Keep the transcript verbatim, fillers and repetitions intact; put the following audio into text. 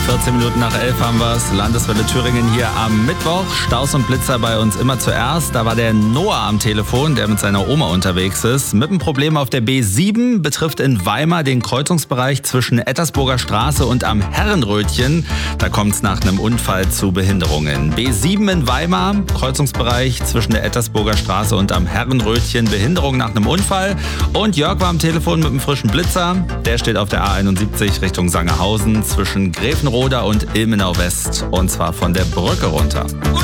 vierzehn Minuten nach elf haben wir es. Landeswelle Thüringen hier am Mittwoch. Staus und Blitzer bei uns immer zuerst. Da war der Noah am Telefon, der mit seiner Oma unterwegs ist. Mit einem Problem auf der B sieben betrifft in Weimar den Kreuzungsbereich zwischen Ettersburger Straße und am Herrenrötchen. Da kommt es nach einem Unfall zu Behinderungen. B sieben in Weimar, Kreuzungsbereich zwischen der Ettersburger Straße und am Herrenrötchen. Behinderung nach einem Unfall. Und Jörg war am Telefon mit einem frischen Blitzer. Der steht auf der A einundsiebzig Richtung Sangerhausen zwischen Gräfenroda und Ilmenau West. Und zwar von der Brücke runter.